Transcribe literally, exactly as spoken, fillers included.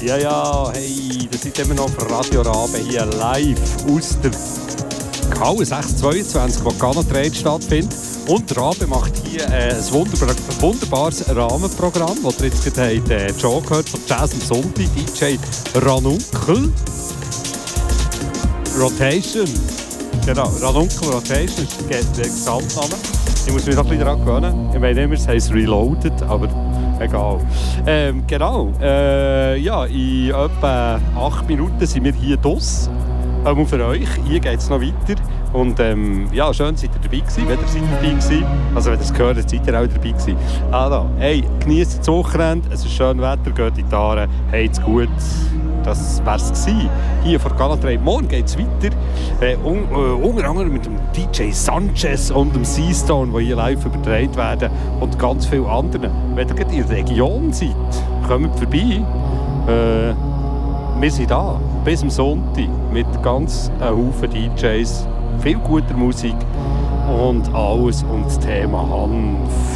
Ja, ja, hey, das ist immer noch Radio Rabe hier live aus der Halle sechs zweiundzwanzig, wo Ghana Trade stattfindet. Und Rabe macht hier äh, ein wunderbar, wunderbares Rahmenprogramm, das ihr jetzt gerade habt, äh, schon gehört von Jazz am Sonntag, D J Ranunkel. Rotation. Genau, Ranunkel Rotation ist der Gesamtname. Ich muss mich noch ein bisschen daran gewöhnen. Ich meine immer, es heisst Reloaded, aber egal. Ähm, genau. Äh, ja, in etwa acht Minuten sind wir hier draussen. Auch für euch. Hier geht es noch weiter. Und ähm, ja, schön, seid ihr dabei gewesen. Wenn ihr seid dabei gewesen. Also wenn ihr es gehört habt, seid ihr auch dabei gewesen. Also, hey, genießt das Wochenende. Es ist schön Wetter, geht in die Aare. Habt's gut. Das war es hier vor Ghana Trade. Morgen geht es weiter. Äh, un, äh, unter anderem mit dem D J Sanchez und dem Seastone, die hier live übertragen werden. Und ganz vielen anderen. Wenn ihr in der Region seid, kommt vorbei. Äh, wir sind da. Bis am Sonntag. Mit ganz einem Haufen D Js. Viel guter Musik. Und alles um das Thema Hanf.